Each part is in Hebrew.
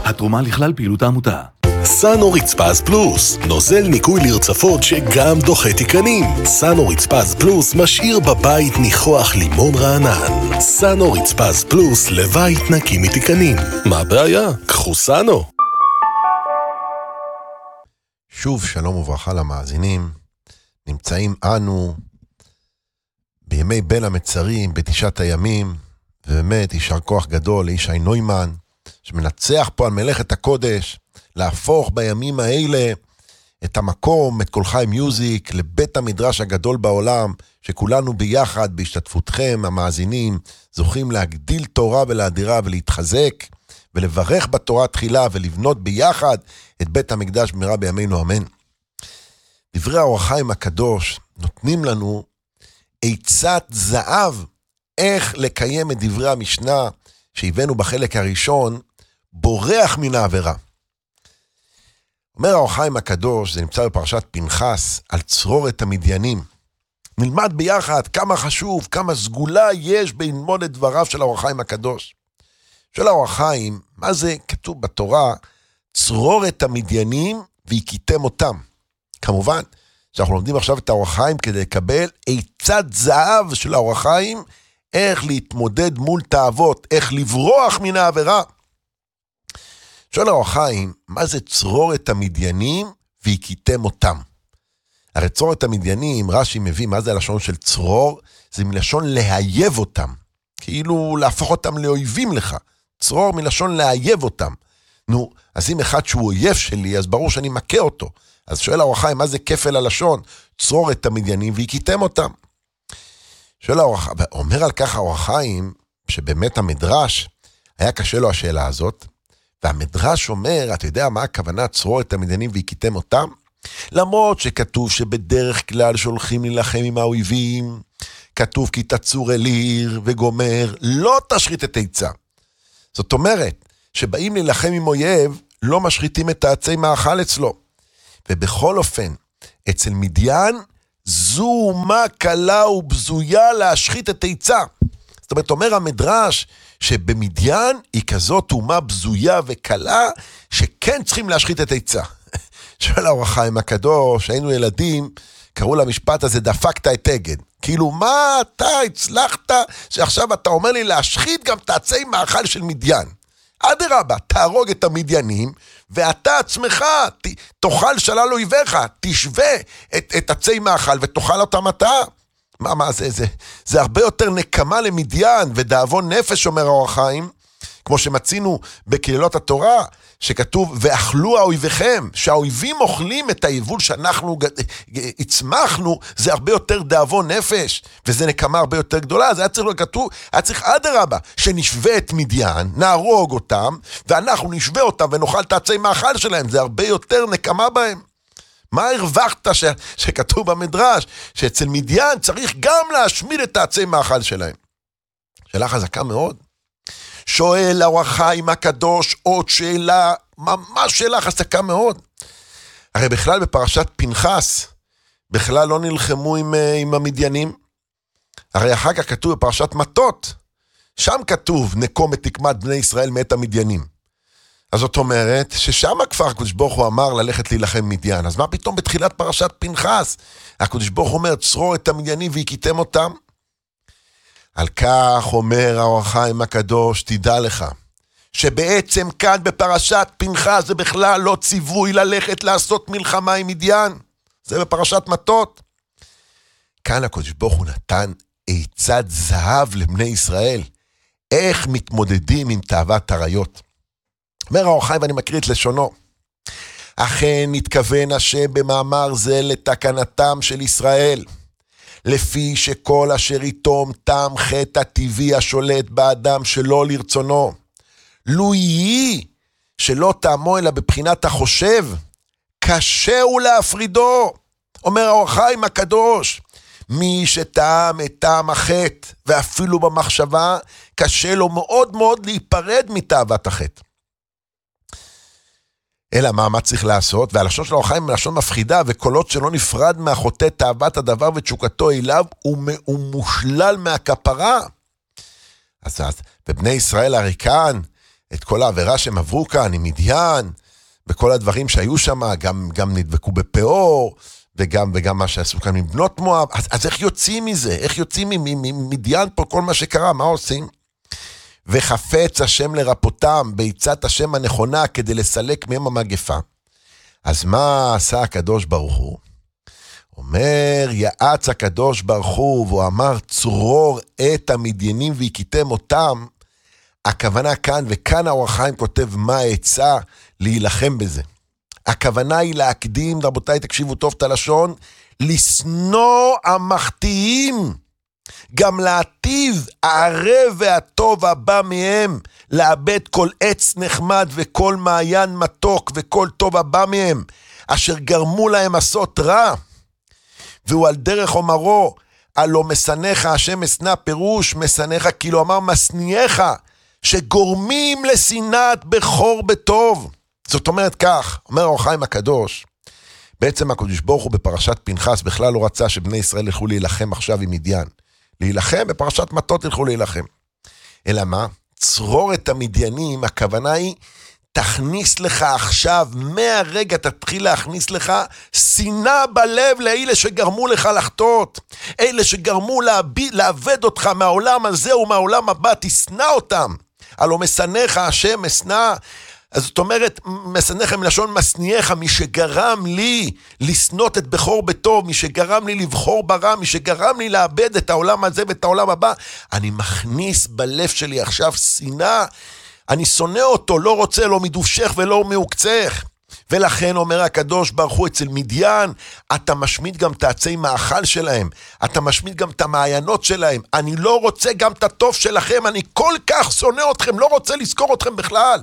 התרומה לכלל פעילות העמותה. סאנו רצפז פלוס, נוזל ניקוי לרצפות שגם דוחה תיקנים. סאנו רצפז פלוס משאיר בבית ניחוח לימון רענן. סאנו רצפז פלוס לבית נקי מתיקנים. מה הבעיה? קחו סאנו. שוב שלום וברכה למאזינים. נמצאים אנו בימי בין המצרים, בתשעת הימים, ובאמת יישר כוח גדול לישי נוימן, שמנצח פה על מלאכת הקודש, להפוך בימים האלה את המקום, את כל חי מיוזיק, לבית המדרש הגדול בעולם, שכולנו ביחד, בהשתתפותכם, המאזינים, זוכים להגדיל תורה ולהדירה ולהתחזק, ולברך בתורה תחילה, ולבנות ביחד את בית המקדש במהרה בימינו אמן. דברי האור החיים הקדוש נותנים לנו עצת זהב, איך לקיים את דברי המשנה שהבאנו בחלק הראשון, בורח מן העבירה. אומר האור החיים הקדוש, זה נמצא בפרשת פנחס, על צרורת המדיינים. נלמד ביחד כמה חשוב, כמה סגולה יש בללמוד את דבריו של האור החיים הקדוש. של האור החיים, מה זה כתוב בתורה? צרורת המדיינים והכיתם אותם. כמובן, שאנחנו לומדים עכשיו את האור החיים כדי לקבל עצת זהב של האור החיים, איך להתמודד מול תאוות, איך לברוח מן העבירה. שואל האור החיים, מה זה צרורת המדיינים והכיתם אותם? הרי צרורת המדיינים, רש"י מביא, מה זה הלשון של צרור? זה מלשון להייב אותם, כאילו להפוך אותם לאויבים לך. צרור מלשון להייב אותם. נו, אז אם אחד שהוא אויב שלי, אז ברור שאני מכה אותו. אז שואל האור החיים, מה זה כפל הלשון? צרורת המדיינים והכיתם אותם. שואל האור החיים, אומר על כך האור החיים, שבאמת המדרש, היה קשה לו השאלה הזאת, והמדרש אומר, אתה יודע מה הכוונה צרורת המדיינים והכיתם אותם? למרות שכתוב שבדרך כלל שהולכים להילחם עם האויבים, כתוב כי תצור אל עיר וגומר, לא תשחית את עצה. זאת אומרת, שבאים להילחם עם אויב, לא משחיתים את העצי מאכל אצלו. ובכל אופן, אצל מדיין, זו אומה קלה ובזויה להשחית את עצה. זאת אומרת, אומר המדרש, שבמדיין היא כזאת אומה בזויה וקלה, שכן צריכים להשחית את עצה. שואל האור החיים הקדוש, היינו ילדים, קראו למשפט הזה, דפקת את אגד. כאילו, מה אתה הצלחת, שעכשיו אתה אומר לי להשחית גם את העצי מאכל של מדיין. אדרבה, תהרוג את המדיינים, ואתה עצמך תאכל שלל אויביך, תשווה את עצי מאכל ותאכל אותם אתה. מה זה הרבה יותר נקמה למדיין ודאבון נפש, אומר האור החיים, כמו שמצינו בקהילות התורה, שכתוב, ואכלו האויביכם, שהאויבים אוכלים את היבול שאנחנו הצמחנו, זה הרבה יותר דאבון נפש, וזה נקמה הרבה יותר גדולה, זה היה צריך לכתוב, היה צריך אדרבה, שנשווה את מדיין, נהרוג אותם, ואנחנו נשווה אותם ונאכל את העצי מאכל שלהם, זה הרבה יותר נקמה בהם. מה הרווחת שכתוב במדרש, שאצל מדיין צריך גם להשמיד את העצי מאכל שלהם? שאלה חזקה מאוד. שואל האור החיים הקדוש עוד שאלה, ממש שאלה חזקה מאוד. הרי בכלל בפרשת פנחס, בכלל לא נלחמו עם המדיינים. הרי אחר כך כתוב בפרשת מטות, שם כתוב נקום את תקמת בני ישראל מאת המדיינים. אז זאת אומרת ששם כבר הקדוש ברוך הוא אמר ללכת להילחם מדיין. אז מה פתאום בתחילת פרשת פנחס? הקדוש ברוך הוא אומר צרור את המדיינים והכיתם אותם. על כך אומר האור החיים הקדוש, תדע לך, שבעצם כאן בפרשת פנחס זה בכלל לא ציווי ללכת לעשות מלחמה עם מדיין, זה בפרשת מטות. כאן הקדוש ברוך הוא נתן עצת זהב לבני ישראל, איך מתמודדים עם תאוות עריות. אומר האור החיים ואני מקריא את לשונו, אכן נתכוון השם במאמר זה לתקנתם של ישראל, לפי שכל אשר יתום תם חטא הטבעי השולט באדם שלא לרצונו, לו יהי שלא טעמו אלא בבחינת החושב, קשה הוא להפרידו. אומר האור החיים הקדוש, מי שטעם את טעם החטא, ואפילו במחשבה, קשה לו מאוד מאוד להיפרד מתאוות החטא. אלא מה צריך לעשות? והלשון של האור החיים לשון מפחידה, וקולות שלא נפרד מהחוטא תאוות הדבר ותשוקתו אליו, הוא מושלל מהכפרה. אז ובני ישראל הרי כאן, את כל העבירה שהם עברו כאן עם מדיין, וכל הדברים שהיו שם, גם נדבקו בפאור, וגם מה שעשו כאן עם בנות מואב. אז איך יוצאים מזה? איך יוצאים ממדיין פה כל מה שקרה? מה עושים? וחפץ השם לרפותם, בעצת השם הנכונה, כדי לסלק מהם המגפה. אז מה עשה הקדוש ברוך הוא? אומר, יעץ הקדוש ברוך הוא, והוא אמר, צרור את המדיינים והכיתם אותם. הכוונה כאן, וכאן האור החיים כותב מה העצה להילחם בזה. הכוונה היא להקדים, רבותיי תקשיבו טוב את הלשון, לשנוא המחטיאים, גם להטיב הערב והטוב הבא מהם, לאבד כל עץ נחמד וכל מעיין מתוק וכל טוב הבא מהם, אשר גרמו להם עשות רע. והוא על דרך אומרו, הלא משנאיך השם אשנא, פירוש משנאיך, כאילו אמר משניאיך, שגורמים לשנאת בכור בטוב. זאת אומרת כך, אומר האור החיים הקדוש, בעצם הקדוש ברוך הוא בפרשת פנחס בכלל לא רצה שבני ישראל ילכו להילחם עכשיו עם מדיין. להילחם, בפרשת מטות ילכו להילחם. אלא מה? צרור את המדיינים, הכוונה היא, תכניס לך עכשיו, מהרגע תתחיל להכניס לך, שנאה בלב לאלה שגרמו לך לחטות, אלה שגרמו לאבד אותך מהעולם הזה ומהעולם הבא, תשנא אותם. הלא משנאיך השם אשנא, אז זאת אומרת, משנאיך מלשון משניאיך, מי שגרם לי לשנות את בכור בטוב, מי שגרם לי לבחור ברע, מי שגרם לי לאבד את העולם הזה ואת העולם הבא, אני מכניס בלב שלי עכשיו שנאה, אני שונא אותו, לא רוצה, לא מדובשך ולא מעוקצך. ולכן אומר הקדוש ברוך הוא אצל מדיין, אתה משמיד גם את העצי מאכל שלהם, אתה משמיד גם את המעיינות שלהם, אני לא רוצה גם את הטוב שלכם, אני כל כך שונא אתכם, לא רוצה לזכור אתכם בכלל.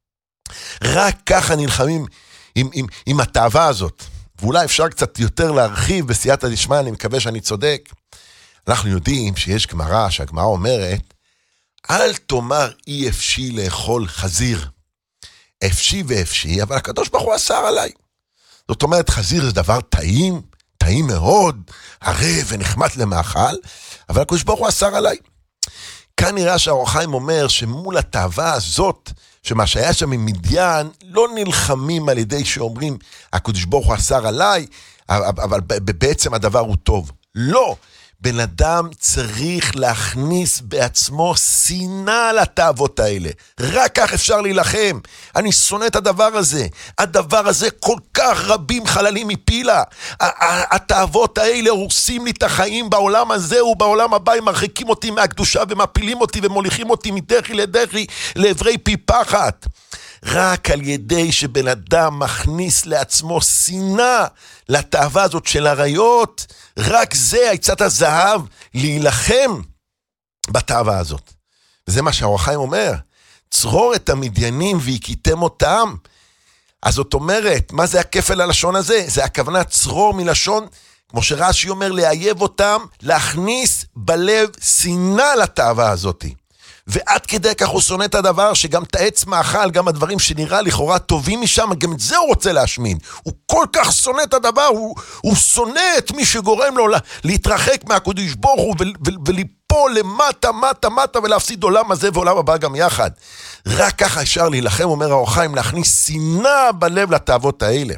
רק ככה נלחמים עם התאווה הזאת. ואולי אפשר קצת יותר להרחיב בסייעתא דשמיא, אני מקווה שאני צודק. אנחנו יודעים שיש גמרא, שהגמרא אומרת, אל תאמר אי אפשי לאכול חזיר. אפשי ואפשי, אבל הקדוש ברוך הוא אסר עליי. זאת אומרת, חזיר זה דבר טעים, טעים מאוד, ערב ונחמד למאכל, אבל הקדוש ברוך הוא אסר עליי. כאן נראה שהאור החיים אומר שמול התאווה הזאת, שמה שהיה שם עם מדיין, לא נלחמים על ידי שאומרים, הקדוש ברוך הוא אסר עליי, אבל בעצם הדבר הוא טוב. לא, בן אדם צריך להכניס בעצמו שנאה לתאוות האלה. רק כך אפשר להילחם. אני שונא את הדבר הזה. הדבר הזה כל כך רבים חללים מפילה. התאוות האלה הורסים לי את החיים בעולם הזה ובעולם הבא. הם מרחיקים אותי מהקדושה ומפילים אותי ומוליכים אותי מדחי לדחי לעברי פי פחת. רק על ידי שבן אדם מכניס לעצמו שנאה לתאווה הזאת של עריות, רק זה עצת הזהב להילחם בתאווה הזאת. וזה מה שהאור החיים אומר, צרור את המדיינים והכיתם אותם. אז זאת אומרת, מה זה הכפל הלשון הזה? זה הכוונה צרור מלשון, כמו שרש"י אומר, לאייב אותם, להכניס בלב שנאה לתאווה הזאת. ועד כדי כך הוא שונא את הדבר, שגם את העץ מאכל, גם הדברים שנראה לכאורה טובים משם, גם את זה הוא רוצה להשמין. הוא כל כך שונא את הדבר, הוא שונא את מי שגורם לו להתרחק מהקדוש ברוך הוא, וליפול למטה, מטה, ולהפסיד עולם הזה ועולם הבא גם יחד. רק ככה אפשר להילחם, אומר האור החיים, להכניס שנאה בלב לתאוות האלה.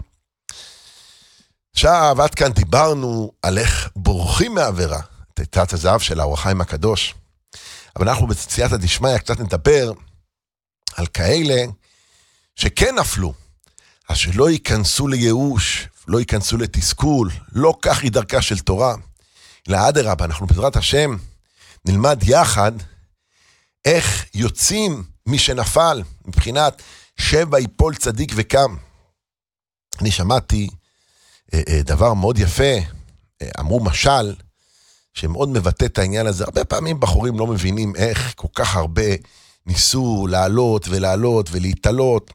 עכשיו, עד כאן דיברנו על איך בורחים מהעבירה, את עצת הזהב של האור החיים הקדוש. אבל אנחנו בסייעתא דשמיא קצת נדבר על כאלה שכן נפלו, אז שלא ייכנסו לייאוש, לא ייכנסו לתסכול, לא כך היא דרכה של תורה. אלא אדרבה, אנחנו בעזרת השם נלמד יחד איך יוצאים מי שנפל, מבחינת שבע יפול צדיק וקם. אני שמעתי דבר מאוד יפה, אמרו משל, שמאוד מבטא את העניין הזה. הרבה פעמים בחורים לא מבינים איך כל כך הרבה ניסו לעלות ולהתעלות,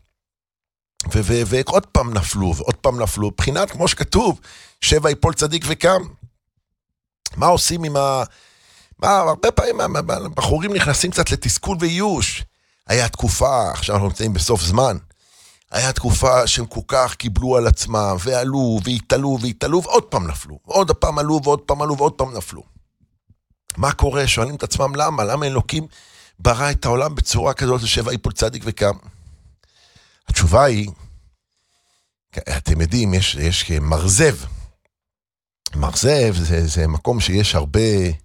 ועוד פעם נפלו, ועוד פעם נפלו, בחינת כמו שכתוב, שבע יפול צדיק וקם. מה עושים עם הרבה פעמים בחורים נכנסים קצת לתסכול וייאוש. היה תקופה, עכשיו אנחנו נמצאים בסוף זמן, היה תקופה שהם כל כך קיבלו על עצמם, ועלו, והתעלו, ועוד פעם נפלו. עוד פעם עלו, ועוד פעם נפלו. מה קורה? שואלים את עצמם למה? למה אלוקים ברא את העולם בצורה כזאת לשבע יפול צדיק וקם? התשובה היא, אתם יודעים, יש מרזב. מרזב זה מקום שיש הרבה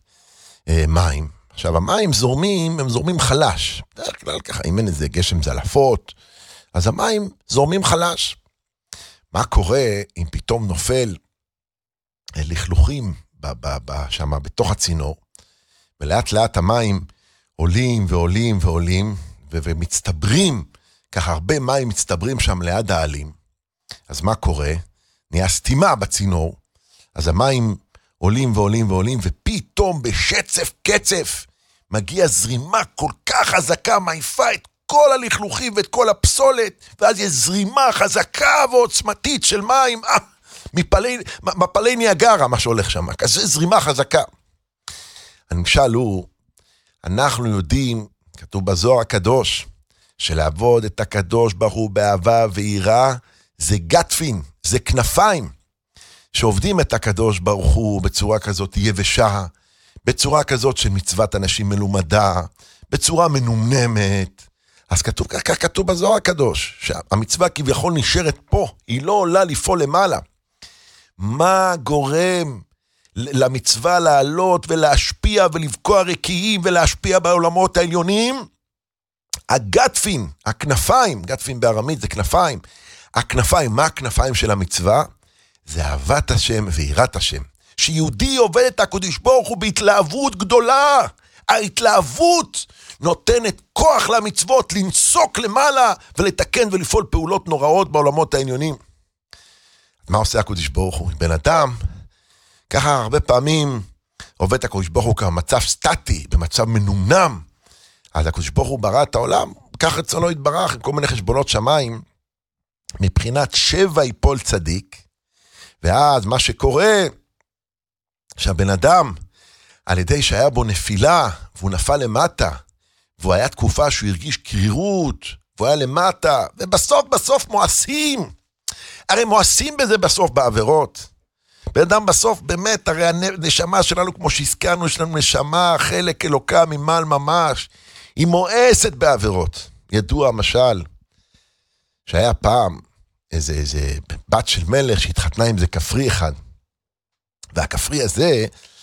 מים. עכשיו, המים זורמים, הם זורמים חלש. דרך כלל ככה, אם אין איזה גשם זלפות, אז המים זורמים חלש. מה קורה אם פתאום נופל לכלוכים שם בתוך הצינור, ולאט לאט המים עולים ועולים ועולים, ומצטברים, ככה הרבה מים מצטברים שם ליד העלים. אז מה קורה? נהיה סתימה בצינור, אז המים עולים ועולים ועולים, ופתאום בשצף קצף מגיע זרימה כל כך חזקה, מעיפה את כל הלכלוכים ואת כל הפסולת, ואז יש זרימה חזקה ועוצמתית של מים, מפלי ניאגרה, מה שהולך שם, כזה זרימה חזקה. הנמשל הוא, אנחנו יודעים, כתוב בזוהר הקדוש, שלעבוד את הקדוש ברוך הוא באהבה ויראה, זה גטפין, זה כנפיים, שעובדים את הקדוש ברוך הוא בצורה כזאת יבשה, בצורה כזאת של מצוות אנשים מלומדה, בצורה מנומנמת. אז כתוב בזוהר הקדוש, שהמצווה כביכול נשארת פה, היא לא עולה לפעול למעלה. מה גורם למצווה לעלות ולהשפיע ולבקוע רקיעים ולהשפיע בעולמות העליונים? הגטפין, הכנפיים, גטפין בארמית זה כנפיים. הכנפיים, מה הכנפיים של המצווה? זה אהבת השם ויראת השם. שיהודי עובד את הקדוש ברוך הוא בהתלהבות גדולה. ההתלהבות נותנת כוח למצוות לנסוק למעלה ולתקן ולפעול פעולות נוראות בעולמות העליונים. מה עושה הקדוש ברוך הוא? בן אדם, ככה הרבה פעמים עובד הקדוש ברוך הוא כמצב סטטי, במצב מנומנם. אז הקדוש ברוך הוא ברא את העולם, כך רצונו יתברך עם כל מיני חשבונות שמיים, מבחינת שבע יפול צדיק, ואז מה שקורה, שהבן אדם, על ידי שהיה בו נפילה, והוא נפל למטה, והוא היה תקופה שהוא הרגיש קרירות, והוא היה למטה, ובסוף מואסים. הרי מואסים בזה בסוף בעבירות. בן אדם בסוף באמת, הרי הנשמה שלנו, כמו שהזכרנו, יש לנו נשמה, חלק אלוקה ממעל ממש, היא מואסת בעבירות. ידוע המשל, שהיה פעם איזה בת של מלך שהתחתנה עם זה כפרי אחד, והכפרי הזה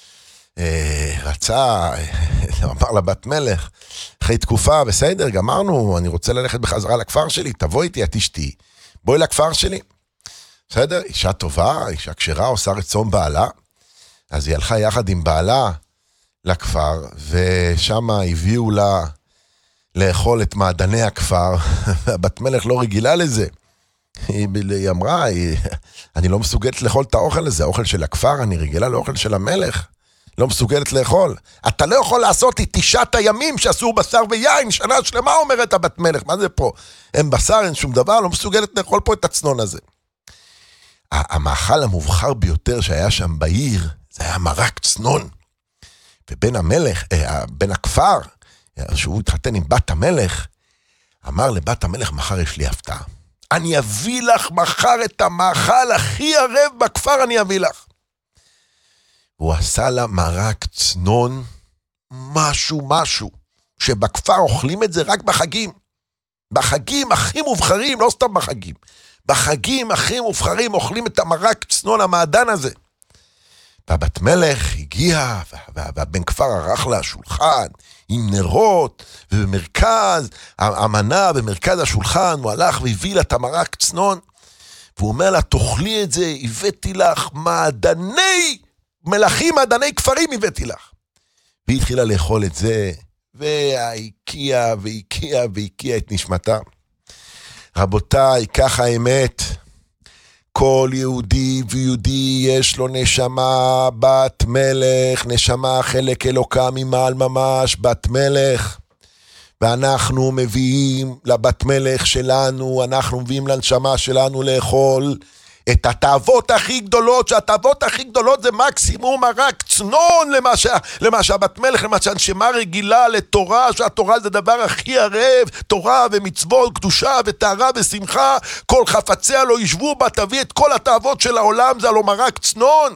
רצה, אמר לבת מלך, אחרי תקופה, בסדר, גמרנו, אני רוצה ללכת בחזרה לכפר שלי, תבוא איתי, את אשתי, בואי לכפר שלי. בסדר, אישה טובה, אישה כשרה, עושה רצון בעלה, אז היא הלכה יחד עם בעלה לכפר, ושם הביאו לה לאכול את מעדני הכפר, והבת מלך לא רגילה לזה. היא אמרה, אני לא מסוגלת לאכול את האוכל הזה, האוכל של הכפר, אני רגילה לאוכל של המלך, לא מסוגלת לאכול. אתה לא יכול לעשות את 9 הימים שאסור בשר ויין, שנה שלמה אומרת הבת מלך, מה זה פה? אין בשר, אין שום דבר, לא מסוגלת לאכול פה את הצנון הזה. המאכל המובחר ביותר שהיה שם בעיר, זה היה מרק צנון. ובן המלך, בן הכפר, שהוא התחתן עם בת המלך, אמר לבת המלך, מחר יש לי הפתעה. אני אביא לך מחר את המאכל הכי ערב בכפר, אני אביא לך. הוא עשה לה מרק צנון, משהו, שבכפר אוכלים את זה רק בחגים. בחגים הכי מובחרים, לא סתם בחגים. בחגים הכי מובחרים אוכלים את המרק צנון המעדן הזה. והבת מלך הגיעה, והבן כפר ערך לה שולחן, עם נרות, ובמרכז, המנה במרכז השולחן, הוא הלך והביא לה את המרק צנון, והוא אומר לה, תאכלי את זה, הבאתי לך מעדני מלכים, מעדני כפרים הבאתי לך. והיא התחילה לאכול את זה, והקיעה את נשמתה. רבותיי, ככה האמת, כל יהודי ויהודי יש לו נשמה בת מלך, נשמה חלק אלוקה ממעל ממש, בת מלך. ואנחנו מביאים לבת מלך שלנו, אנחנו מביאים לנשמה שלנו לאכול את התאוות הכי גדולות, שהתאוות הכי גדולות זה מקסימום מרק צנון למה שהבת מלך, למה שהנשמה רגילה לתורה, שהתורה זה דבר הכי ערב, תורה ומצוות, קדושה וטהרה ושמחה, כל חפציה לא ישבו בה, תביא את כל התאוות של העולם, זה הלא מרק צנון.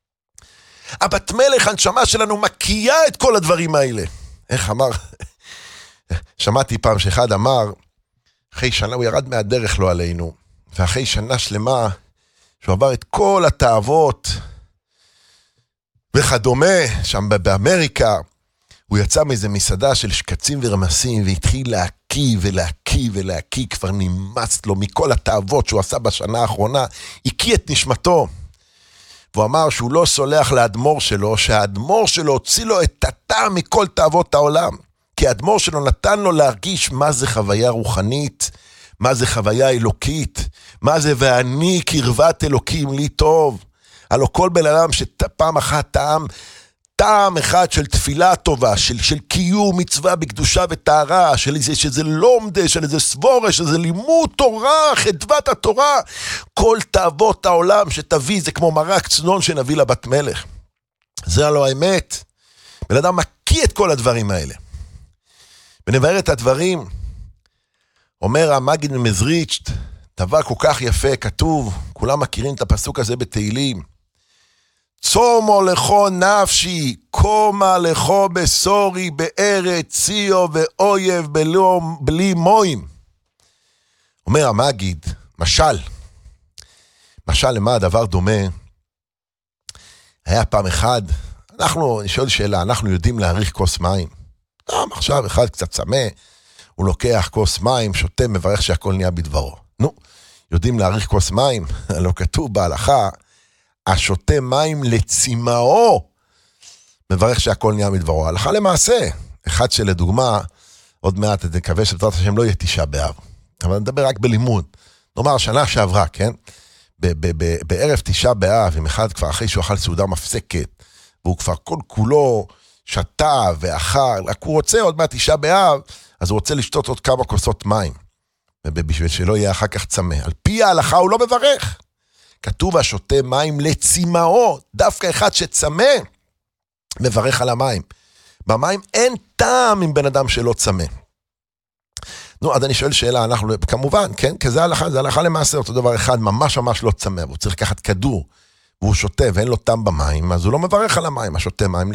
הבת מלך, הנשמה שלנו מקיאה את כל הדברים האלה. איך אמר? שמעתי פעם שאחד אמר, אחרי שנה הוא ירד מהדרך לא עלינו, ואחרי שנה שלמה, שהוא עבר את כל התאוות וכדומה, שם באמריקה, הוא יצא מאיזה מסעדה של שקצים ורמסים, והתחיל להקיא, כבר נמאס לו מכל התאוות שהוא עשה בשנה האחרונה, הקיא את נשמתו. והוא אמר שהוא לא סולח לאדמו"ר שלו, שהאדמו"ר שלו הוציא לו את הטעם מכל תאוות העולם. כי האדמו"ר שלו נתן לו להרגיש מה זה חוויה רוחנית, מה זה חוויה אלוקית, מה זה ואני קרבת אלוקים לי טוב. הלא כל בן אדם שפעם אחת טעם אחד של תפילה טובה, של קיום מצווה בקדושה וטהרה, שזה לומדה, של איזה סבורה, שזה לימוד תורה, חדוות התורה, כל תאוות העולם שתביא, זה כמו מרק צנון שנביא לבת מלך. זה הלא האמת. בן אדם מקיא את כל הדברים האלה. ונבהר את הדברים, אומר המגיד ממזריץ', דבר כל כך יפה, כתוב, כולם מכירים את הפסוק הזה בתהילים, צומו לכו נפשי, קומה לכו בסורי, בארץ ציו ואויב בלי מוים. אומר המגיד, משל למה הדבר דומה, היה פעם אחד, אני שואל שאלה, אנחנו יודעים להעריך כוס מים, עכשיו אחד קצת צמא, הוא לוקח כוס מים, שותה, מברך שהכל נהיה בדברו. יודעים להעריך כוס מים, לא כתוב בהלכה, השותה מים לצימאו, מברך שהכל נהיה מדברו. הלכה למעשה, אחד שלדוגמה, עוד מעט, אני מקווה שבתורת השם לא יהיה 9 באב, אבל נדבר רק בלימוד. נאמר, שנה שעברה, כן? בערב 9 באב, עם אחד כבר אחרי שהוא אכל סעודה מפסקת, והוא כבר כל כולו שתה ואכל, רק הוא רוצה עוד מעט 9 באב, אז הוא רוצה לשתות עוד כמה כוסות מים, בשביל שלא יהיה אחר כך צמא. על פי ההלכה הוא לא מברך. כתוב השותה מים לצימאו, דווקא אחד שצמא, מברך על המים. במים אין טעם עם בן אדם שלא צמא. אז אני שואל שאלה, אנחנו כמובן, כן, כי זה הלכה למעשה, אותו דבר אחד, ממש לא צמא, והוא צריך לקחת כדור, והוא שותה ואין לו טעם במים, אז הוא לא מברך על המים, השותה מים